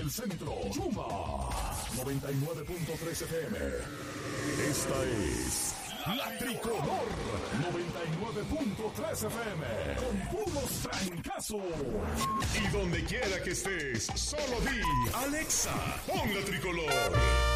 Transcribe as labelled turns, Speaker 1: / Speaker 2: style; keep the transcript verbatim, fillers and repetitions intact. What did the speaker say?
Speaker 1: el centro. Chuma noventa y nueve punto tres F M. Esta es La Tricolor noventa y nueve punto tres F M. Con puros trancazos. Y donde quiera que estés, solo di Alexa, pon La Tricolor.